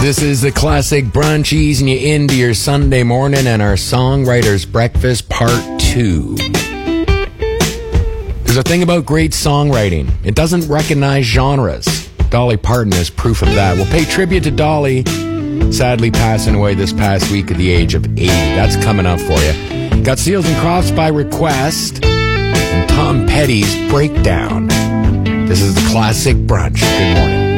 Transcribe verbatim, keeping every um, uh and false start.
This is the Classic Brunch, easing you into your Sunday morning, and our Songwriter's Breakfast Part two. There's a thing about great songwriting. It doesn't recognize genres. Dolly Parton is proof of that. We'll pay tribute to Dolly, sadly passing away this past week at the age of eighty. That's coming up for you. Got Seals and Crofts by request, and Tom Petty's Breakdown. This is the Classic Brunch. Good morning.